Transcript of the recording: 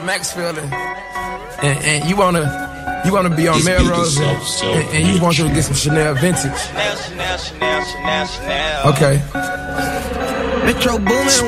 Max feeling, and you wanna be on Melrose, and you want to get some Chanel vintage. Chanel. Okay. Metro Boomin.